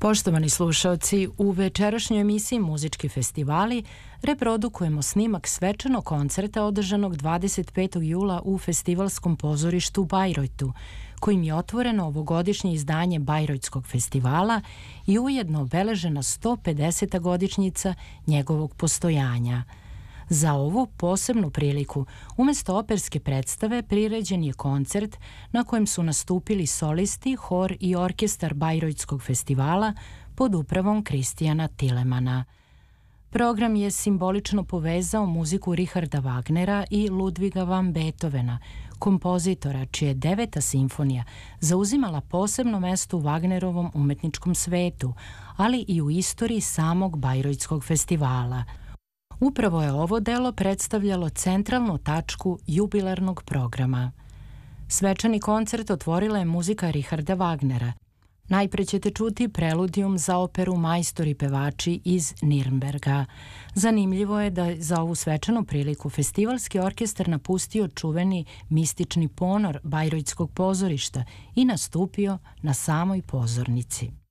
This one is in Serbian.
Poštovani slušaoci, u večerašnjoj emisiji Muzički festivali reprodukujemo snimak svečanog koncerta održanog 25. jula u Festivalskom pozorištu u Bajrojtu, kojim je otvoreno ovogodišnje izdanje Bajrojtskog festivala i ujedno obeležena 150. godišnjica njegovog postojanja. Za ovu posebnu priliku, umesto operske predstave, priređen je koncert na kojem su nastupili solisti, hor i orkestar Bajrojtskog festivala pod upravom Kristijana Tilemana. Program je simbolično povezao muziku Richarda Wagnera i Ludviga van Beethovena, kompozitora čija je 9. simfonija zauzimala posebno mesto u Wagnerovom umetničkom svetu, ali i u istoriji samog Bajrojtskog festivala. Upravo je ovo delo predstavljalo centralnu tačku jubilarnog programa. Svečani koncert otvorila je muzika Richarda Wagnera. Najpre ćete čuti preludijum za operu Majstori i pevači iz Nirnberga. Zanimljivo je da je za ovu svečanu priliku festivalski orkestar napustio čuveni mistični ponor Bajrojtskog pozorišta i nastupio na samoj pozornici.